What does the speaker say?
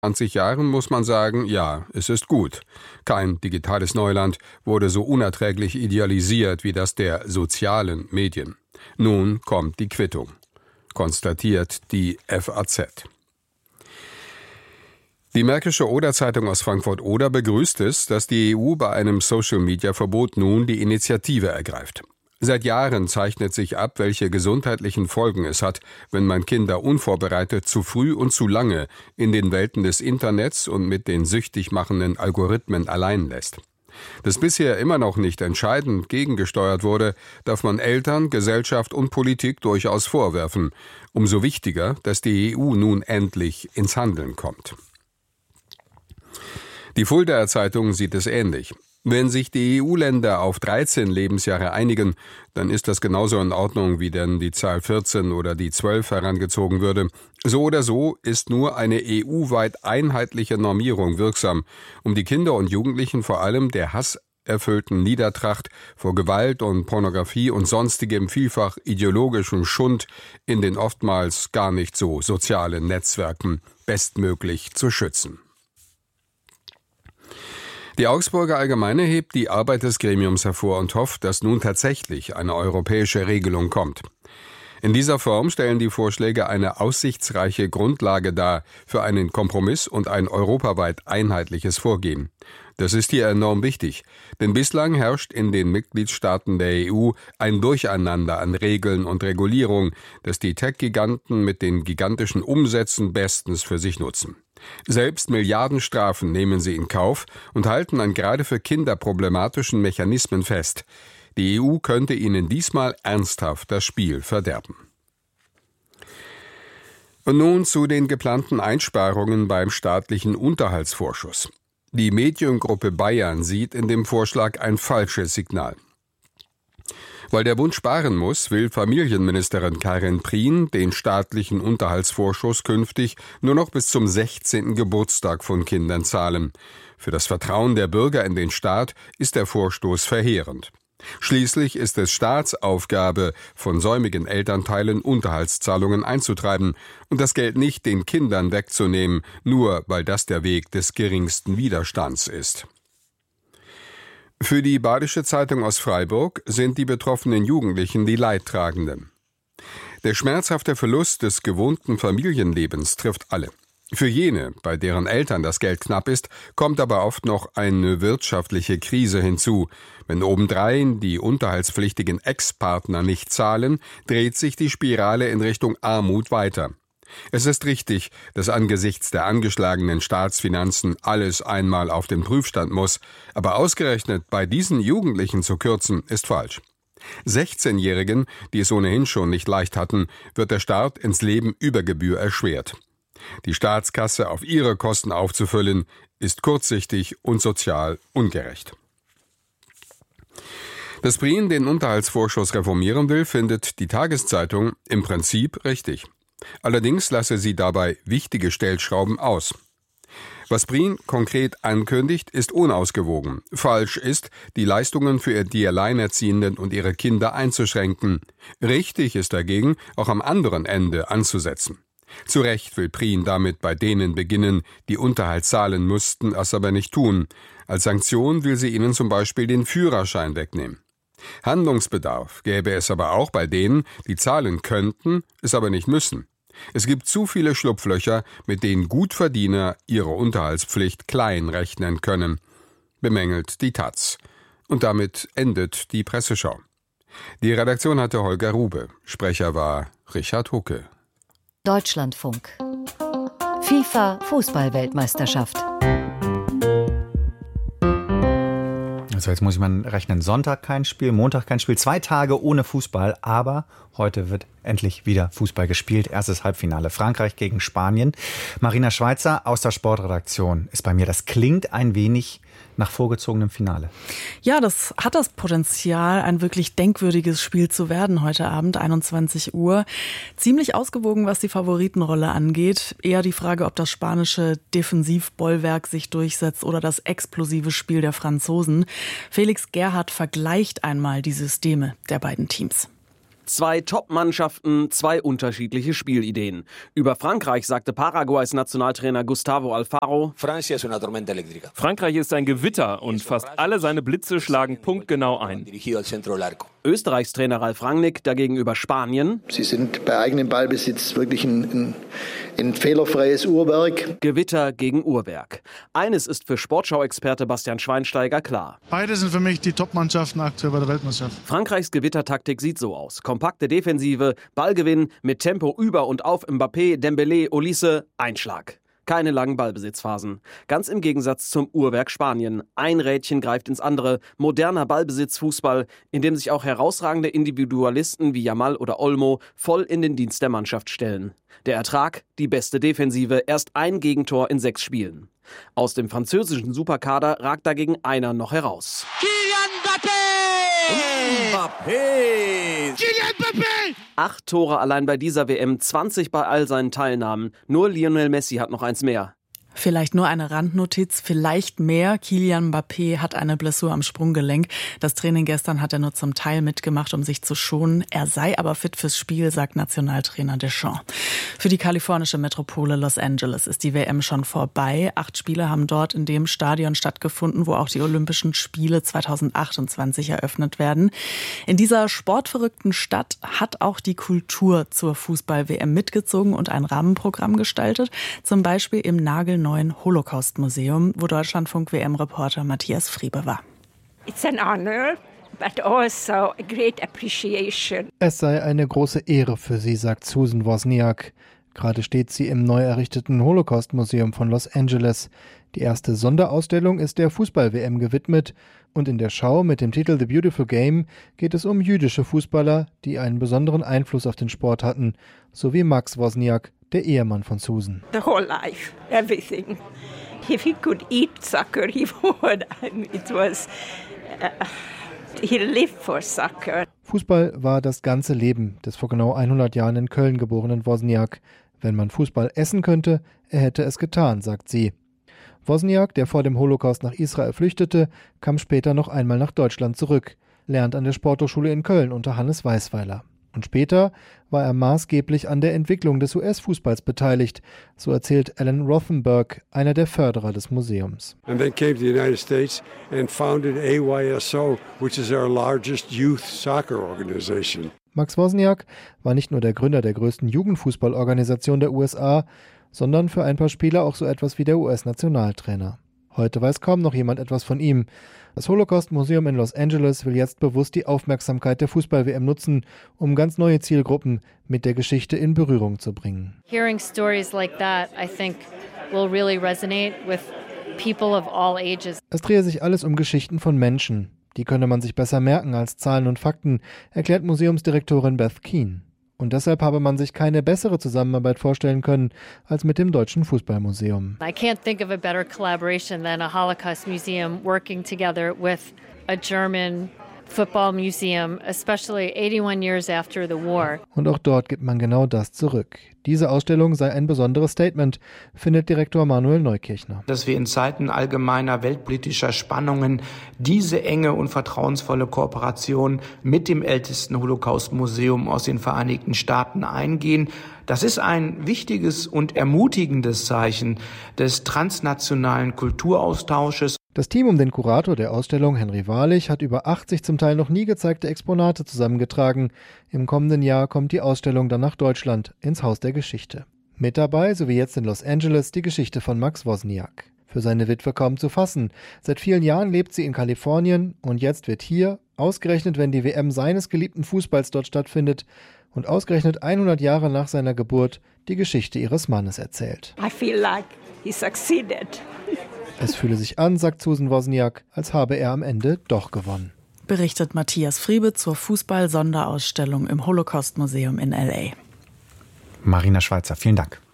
20 Jahren muss man sagen, ja, es ist gut. Kein digitales Neuland wurde so unerträglich idealisiert wie das der sozialen Medien. Nun kommt die Quittung, konstatiert die FAZ. Die Märkische Oder-Zeitung aus Frankfurt-Oder begrüßt es, dass die EU bei einem Social-Media-Verbot nun die Initiative ergreift. Seit Jahren zeichnet sich ab, welche gesundheitlichen Folgen es hat, wenn man Kinder unvorbereitet zu früh und zu lange in den Welten des Internets und mit den süchtig machenden Algorithmen allein lässt. Dass bisher immer noch nicht entscheidend gegengesteuert wurde, darf man Eltern, Gesellschaft und Politik durchaus vorwerfen. Umso wichtiger, dass die EU nun endlich ins Handeln kommt. Die Fuldaer Zeitung sieht es ähnlich. Wenn sich die EU-Länder auf 13 Lebensjahre einigen, dann ist das genauso in Ordnung, wie denn die Zahl 14 oder die 12 herangezogen würde. So oder so ist nur eine EU-weit einheitliche Normierung wirksam, um die Kinder und Jugendlichen vor allem der hasserfüllten Niedertracht vor Gewalt und Pornografie und sonstigem vielfach ideologischen Schund in den oftmals gar nicht so sozialen Netzwerken bestmöglich zu schützen. Die Augsburger Allgemeine hebt die Arbeit des Gremiums hervor und hofft, dass nun tatsächlich eine europäische Regelung kommt. In dieser Form stellen die Vorschläge eine aussichtsreiche Grundlage dar für einen Kompromiss und ein europaweit einheitliches Vorgehen. Das ist hier enorm wichtig, denn bislang herrscht in den Mitgliedstaaten der EU ein Durcheinander an Regeln und Regulierung, das die Tech-Giganten mit den gigantischen Umsätzen bestens für sich nutzen. Selbst Milliardenstrafen nehmen sie in Kauf und halten an gerade für Kinder problematischen Mechanismen fest. Die EU könnte ihnen diesmal ernsthaft das Spiel verderben. Und nun zu den geplanten Einsparungen beim staatlichen Unterhaltsvorschuss. Die Mediengruppe Bayern sieht in dem Vorschlag ein falsches Signal. Weil der Bund sparen muss, will Familienministerin Karin Prien den staatlichen Unterhaltsvorschuss künftig nur noch bis zum 16. Geburtstag von Kindern zahlen. Für das Vertrauen der Bürger in den Staat ist der Vorstoß verheerend. Schließlich ist es Staatsaufgabe, von säumigen Elternteilen Unterhaltszahlungen einzutreiben und das Geld nicht den Kindern wegzunehmen, nur weil das der Weg des geringsten Widerstands ist. Für die Badische Zeitung aus Freiburg sind die betroffenen Jugendlichen die Leidtragenden. Der schmerzhafte Verlust des gewohnten Familienlebens trifft alle. Für jene, bei deren Eltern das Geld knapp ist, kommt aber oft noch eine wirtschaftliche Krise hinzu. Wenn obendrein die unterhaltspflichtigen Ex-Partner nicht zahlen, dreht sich die Spirale in Richtung Armut weiter. Es ist richtig, dass angesichts der angeschlagenen Staatsfinanzen alles einmal auf den Prüfstand muss, aber ausgerechnet bei diesen Jugendlichen zu kürzen, ist falsch. 16-Jährigen, die es ohnehin schon nicht leicht hatten, wird der Start ins Leben über Gebühr erschwert. Die Staatskasse auf ihre Kosten aufzufüllen, ist kurzsichtig und sozial ungerecht. Dass Prien den Unterhaltsvorschuss reformieren will, findet die Tageszeitung im Prinzip richtig. Allerdings lasse sie dabei wichtige Stellschrauben aus. Was Prien konkret ankündigt, ist unausgewogen. Falsch ist, die Leistungen für die Alleinerziehenden und ihre Kinder einzuschränken. Richtig ist dagegen, auch am anderen Ende anzusetzen. Zu Recht will Prien damit bei denen beginnen, die Unterhalt zahlen müssten, es aber nicht tun. Als Sanktion will sie ihnen zum Beispiel den Führerschein wegnehmen. Handlungsbedarf gäbe es aber auch bei denen, die zahlen könnten, es aber nicht müssen. Es gibt zu viele Schlupflöcher, mit denen Gutverdiener ihre Unterhaltspflicht klein rechnen können, bemängelt die taz. Und damit endet die Presseschau. Die Redaktion hatte Holger Rube, Sprecher war Richard Hucke. Deutschlandfunk. FIFA-Fußball-Weltmeisterschaft. Also jetzt muss ich mal rechnen, Sonntag kein Spiel, Montag kein Spiel, 2 Tage ohne Fußball, aber heute wird endlich wieder Fußball gespielt. Erstes Halbfinale, Frankreich gegen Spanien. Marina Schweizer aus der Sportredaktion ist bei mir. Das klingt ein wenig nach vorgezogenem Finale. Ja, das hat das Potenzial, ein wirklich denkwürdiges Spiel zu werden heute Abend, 21 Uhr. Ziemlich ausgewogen, was die Favoritenrolle angeht. Eher die Frage, ob das spanische Defensivbollwerk sich durchsetzt oder das explosive Spiel der Franzosen. Felix Gerhardt vergleicht einmal die Systeme der beiden Teams. 2 Top-Mannschaften, 2 unterschiedliche Spielideen. Über Frankreich sagte Paraguays Nationaltrainer Gustavo Alfaro: Frankreich ist ein Gewitter und fast alle seine Blitze schlagen punktgenau ein. Österreichs Trainer Ralf Rangnick dagegen über Spanien: Sie sind bei eigenem Ballbesitz wirklich ein fehlerfreies Uhrwerk. Gewitter gegen Uhrwerk. Eines ist für Sportschau-Experte Bastian Schweinsteiger klar: Beide sind für mich die Top-Mannschaften aktuell bei der Weltmeisterschaft. Frankreichs Gewittertaktik sieht so aus: kompakte Defensive, Ballgewinn, mit Tempo über und auf Mbappé, Dembélé, Olise, Einschlag. Keine langen Ballbesitzphasen. Ganz im Gegensatz zum Uhrwerk Spanien. Ein Rädchen greift ins andere. Moderner Ballbesitzfußball, in dem sich auch herausragende Individualisten wie Yamal oder Olmo voll in den Dienst der Mannschaft stellen. Der Ertrag: die beste Defensive, erst ein Gegentor in 6 Spielen. Aus dem französischen Superkader ragt dagegen einer noch heraus: Kylian Mbappé! 8 Tore allein bei dieser WM, 20 bei all seinen Teilnahmen. Nur Lionel Messi hat noch eins mehr. Vielleicht nur eine Randnotiz, vielleicht mehr. Kylian Mbappé hat eine Blessur am Sprunggelenk. Das Training gestern hat er nur zum Teil mitgemacht, um sich zu schonen. Er sei aber fit fürs Spiel, sagt Nationaltrainer Deschamps. Für die kalifornische Metropole Los Angeles ist die WM schon vorbei. 8 Spiele haben dort in dem Stadion stattgefunden, wo auch die Olympischen Spiele 2028 eröffnet werden. In dieser sportverrückten Stadt hat auch die Kultur zur Fußball-WM mitgezogen und ein Rahmenprogramm gestaltet. Zum Beispiel im nagelneuen Holocaust-Museum, wo Deutschlandfunk-WM-Reporter Matthias Friebe war. It's an honor, but also a great appreciation. Es sei eine große Ehre für sie, sagt Susan Wozniak. Gerade steht sie im neu errichteten Holocaust-Museum von Los Angeles. Die erste Sonderausstellung ist der Fußball-WM gewidmet und in der Schau mit dem Titel The Beautiful Game geht es um jüdische Fußballer, die einen besonderen Einfluss auf den Sport hatten, so wie Max Wozniak, der Ehemann von Susan. The whole life, everything. If he could eat soccer, he would. It was, he lived for soccer. Fußball war das ganze Leben des vor genau 100 Jahren in Köln geborenen Wozniak. Wenn man Fußball essen könnte, er hätte es getan, sagt sie. Wozniak, der vor dem Holocaust nach Israel flüchtete, kam später noch einmal nach Deutschland zurück, lernt an der Sporthochschule in Köln unter Hannes Weisweiler. Und später war er maßgeblich an der Entwicklung des US-Fußballs beteiligt, so erzählt Alan Rothenberg, einer der Förderer des Museums. And then came to the United States and founded AYSO, which is our largest youth soccer organization. Max Wozniak war nicht nur der Gründer der größten Jugendfußballorganisation der USA, sondern für ein paar Spieler auch so etwas wie der US-Nationaltrainer. Heute weiß kaum noch jemand etwas von ihm. Das Holocaust-Museum in Los Angeles will jetzt bewusst die Aufmerksamkeit der Fußball-WM nutzen, um ganz neue Zielgruppen mit der Geschichte in Berührung zu bringen. Hearing stories like that, I think, will really resonate with people of all ages. Es drehe sich alles um Geschichten von Menschen. Die könne man sich besser merken als Zahlen und Fakten, erklärt Museumsdirektorin Beth Keane. Und deshalb habe man sich keine bessere Zusammenarbeit vorstellen können als mit dem Deutschen Fußballmuseum. I can't think of a better collaboration than a Holocaust museum working together with a German football museum, especially 81 years after the war. Und auch dort gibt man genau das zurück. Diese Ausstellung sei ein besonderes Statement, findet Direktor Manuel Neukirchner. Dass wir in Zeiten allgemeiner weltpolitischer Spannungen diese enge und vertrauensvolle Kooperation mit dem ältesten Holocaust-Museum aus den Vereinigten Staaten eingehen, das ist ein wichtiges und ermutigendes Zeichen des transnationalen Kulturaustausches. Das Team um den Kurator der Ausstellung, Henry Wahrlich, hat über 80 zum Teil noch nie gezeigte Exponate zusammengetragen. Im kommenden Jahr kommt die Ausstellung dann nach Deutschland, ins Haus der Geschichte. Mit dabei, so wie jetzt in Los Angeles, die Geschichte von Max Wozniak. Für seine Witwe kaum zu fassen. Seit vielen Jahren lebt sie in Kalifornien und jetzt wird hier, ausgerechnet wenn die WM seines geliebten Fußballs dort stattfindet, und ausgerechnet 100 Jahre nach seiner Geburt die Geschichte ihres Mannes erzählt. I feel like he succeeded. Es fühle sich an, sagt Susan Wozniak, als habe er am Ende doch gewonnen. Berichtet Matthias Friebe zur Fußball-Sonderausstellung im Holocaust-Museum in L.A. Marina Schweizer, vielen Dank.